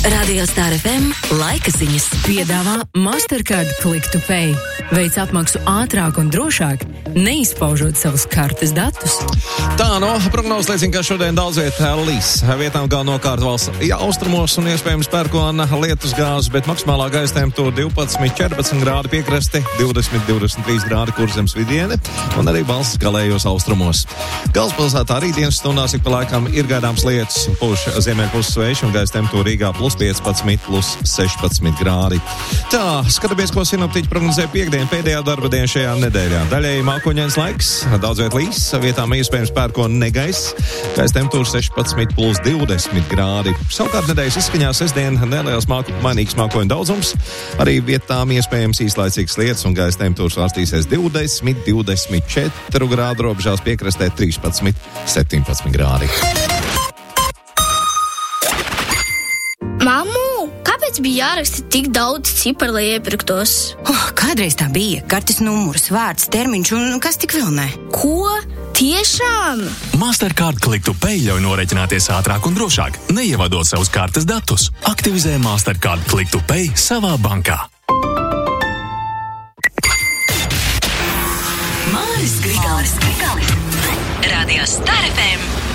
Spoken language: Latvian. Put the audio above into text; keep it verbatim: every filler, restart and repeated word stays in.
Radio Star F M laika ziņas. Piedāvā Mastercard Click to Pay. Veic apmaksu ātrāk un drošāk, neizpaužot savus kartes datus. Tā, no, prognozes liecina, ka šodien daudz viet līs. Vietām galvenokārt valsts austrumos un iespējams pērkona lietus gāzes, bet maksimālā gaisa temperatūra divpadsmit četrpadsmit grādi piekrasti, divdesmit divdesmit trīs grādi Kurzemes vidiene un arī valsts galējos austrumos. Galvaspilsētā rītdienas stundās ik pa laikam ir gaidāms lietus, puš ziemeļpuses vējš un gaisa temperatūra Rīgā plus piecpadsmit, plus sešpadsmit grādi. Tā, skatāmies, ko sinoptiķi prognozē piekdien pēdējā darba diena šajā nedēļā. Daļēji mākoņains laiks, daudz viet līs, vietām iespējams pērkona negaiss, gaisa temperatūra sešpadsmit, plus divdesmit grādi. Savukārt nedēļas izskaņā sestdien neliels māku, mainīgs mākoņu daudzums, arī vietām iespējams īslaicīgs lietus un gaisa temperatūra svārstīsies divdesmit, divdesmit četri grādu, robežās piekrastē trīspadsmit, septiņpadsmit grādi. Mammu, kāpēc bija jāraksta tik daudz ciparu, lai iepirktos? Oh, kādreiz tā bija. Kartes numurs, vārds, termiņš un kas tik vēl ne. Ko? Tiešām? Mastercard Click to Pay ļauj norēķināties ātrāk un drošāk, neievadot savus kartes datus. Aktivizē Mastercard Click to Pay savā bankā. Māris Grigālis. Radio Star F M.